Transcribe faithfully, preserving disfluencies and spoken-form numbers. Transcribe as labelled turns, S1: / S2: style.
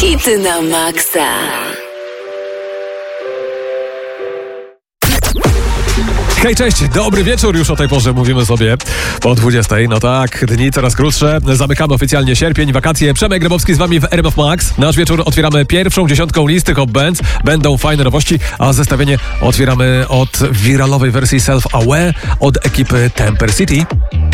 S1: Hity na maksa.
S2: Hej, cześć, dobry wieczór, już o tej porze mówimy sobie po dwudziestej. No tak, dni coraz krótsze, zamykamy oficjalnie sierpień, wakacje. Przemek Grabowski z wami w R M F Max. Nasz wieczór otwieramy pierwszą dziesiątką listy Hot Bands. Będą fajne nowości, a zestawienie otwieramy od wiralowej wersji Self Aware od ekipy Temper City.